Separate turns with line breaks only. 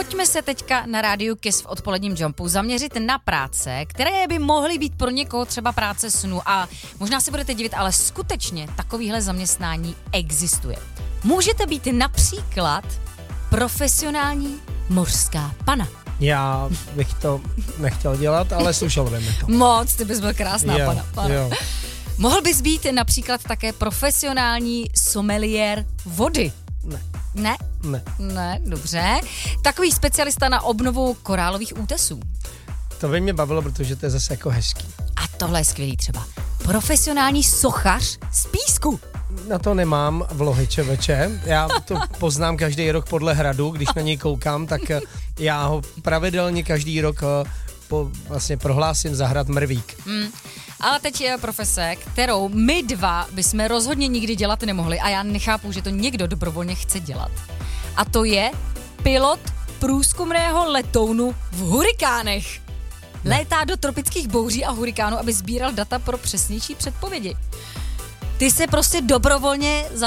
Pojďme se teďka na rádiu Kiss v odpoledním jumpu zaměřit na práce, které by mohly být pro někoho třeba práce snu a možná se budete divit, ale skutečně takovýhle zaměstnání existuje. Můžete být například profesionální mořská pana.
Já bych to nechtěl dělat, ale slušelo by mi to.
Moc, ty bys byl krásná pana.
Jo.
Mohl bys být například také profesionální sommeliér vody. Ne, dobře. Takový specialista na obnovu korálových útesů.
To by mě bavilo, protože to je zase jako hezký.
A tohle je skvělý třeba. Profesionální sochař z písku.
Na to nemám vlohy čeveče. Já to poznám každý rok podle hradu, když na něj koukám, tak já ho pravidelně každý rok vlastně prohlásím za hrad Mrvík.
Ale teď je profese, kterou my dva bychom rozhodně nikdy dělat nemohli a já nechápu, že to někdo dobrovolně chce dělat. A to je pilot průzkumného letounu v hurikánech. Létá do tropických bouří a hurikánů, aby sbíral data pro přesnější předpovědi. Ty se prostě dobrovolně za